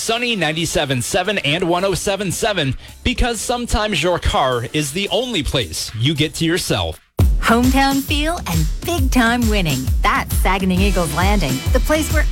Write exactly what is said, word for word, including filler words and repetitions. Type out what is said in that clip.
Sunny ninety-seven point seven and one oh seven point seven, because sometimes your car is the only place you get to yourself. Hometown feel and big-time winning. That's Saguenay Eagles Landing, the place where